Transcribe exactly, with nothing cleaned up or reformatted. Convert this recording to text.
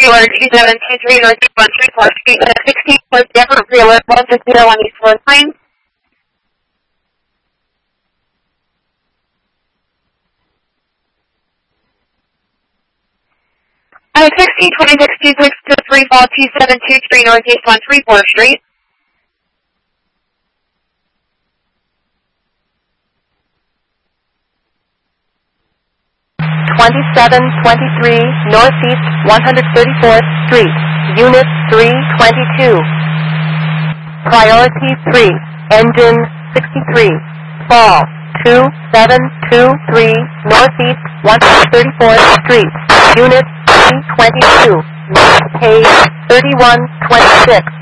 Order two seven two three North one three four Street, sixteen West Deferent Freeway, one six zero one East Forest Lane. Uh, sixteen twenty-six two six two three fall two seven two three Northeast one three four Street. twenty-seven twenty-three Northeast one hundred thirty-fourth Street, Unit three twenty-two. Priority three, Engine sixty-three, fall two seven two three Northeast one hundred thirty-fourth Street, Unit three twenty-two, page thirty-one twenty-six.